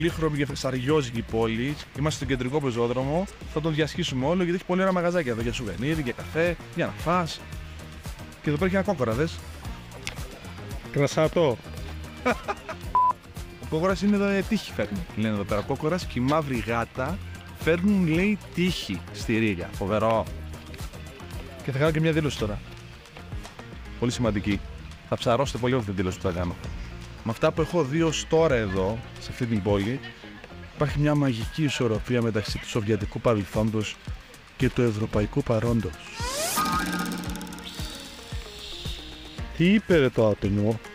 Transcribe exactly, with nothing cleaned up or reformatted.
Πολύχρωμη και φεσταριόζικη πόλη. Είμαστε στο κεντρικό πεζόδρομο. Θα τον διασχίσουμε όλο γιατί έχει πολύ ωραία μαγαζάκια εδώ για σουβενίρ, για καφέ, για να φας. Και εδώ πέρα έχει ένα κόκορα, δες. Κρασάτο. Ο κόκορας είναι εδώ, ε, τύχη φέρνει. Λένε εδώ πέρα. Ο κόκορας και η μαύρη γάτα φέρνουν, λέει, τύχη στη Ρήγα. Φοβερό. Και θα κάνω και μια δήλωση τώρα. Πολύ σημαντική. Θα ψαρώσετε πολύ αυτή την δήλωση που θα κάνω. Με αυτά που έχω δει ως τώρα εδώ, σε αυτή την πόλη, υπάρχει μια μαγική ισορροπία μεταξύ του σοβιετικού παρελθόντος και του ευρωπαϊκού παρόντος. Τι είπε ρε το άτομο.